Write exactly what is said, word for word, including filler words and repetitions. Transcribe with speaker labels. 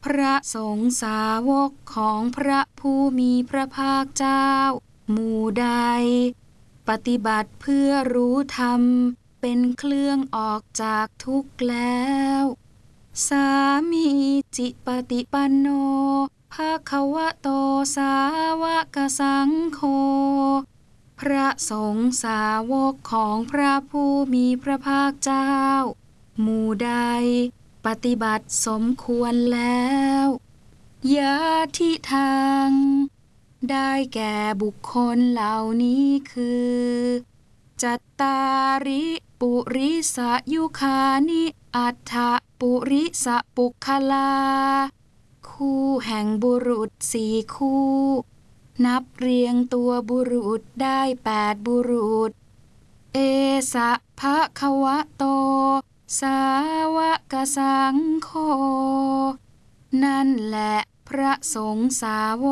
Speaker 1: ระสงฆ์สาวกของพระผู้มีพระภาคเจ้าหมู่ใดปฏิบัติเพื่อรู้ธรรมเป็นเครื่องออกจากทุกข์แล้วสามีจิปฏิปันโนภควโตสาวกสังโฆพระสงฆ์สาวกของพระผู้มีพระภาคเจ้าหมู่ใดปฏิบัติสมควรแล้วยะทิทางได้แก่บุคคลเหล่านี้คือจัตตาริปุริสยุคานิอัฏฐปุริสปุคลาคู่แห่งบุรุษสี่คู่นับเรียงตัวบุรุษได้แปดบุรุษเอสะภะคะวะโตสาวกสังโฆนั่นแหละพระสงฆ์สาว